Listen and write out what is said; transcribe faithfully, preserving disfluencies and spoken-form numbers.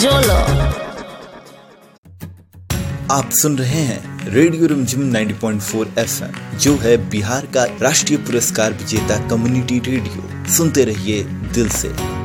जो लो। आप सुन रहे हैं रेडियो रिमझिम नब्बे पॉइंट चार एफएम, जो है बिहार का राष्ट्रीय पुरस्कार विजेता कम्युनिटी रेडियो। सुनते रहिए दिल से।